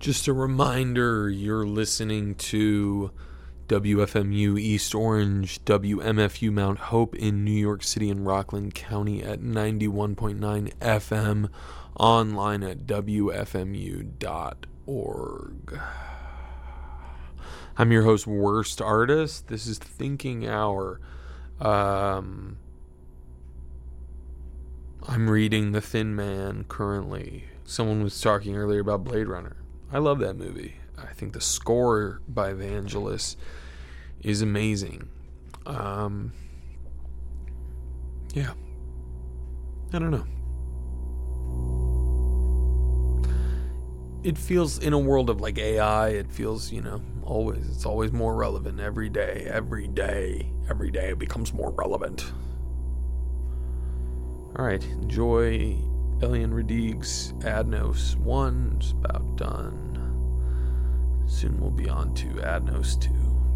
Just a reminder, you're listening to WFMU East Orange, WMFU Mount Hope in New York City and Rockland County at 91.9 FM, online at WFMU.org. I'm your host, Worst Artist. This is Thinking Hour. I'm reading The Thin Man currently. Someone was talking earlier about Blade Runner. I love that movie. I think the score by Vangelis is amazing. Yeah. I don't know. It feels, in a world of like AI, it feels, it's always more relevant every day it becomes more relevant. All right, enjoy Elian Radigue's Adnos 1. It's about done. Soon we'll be on to Adnos 2.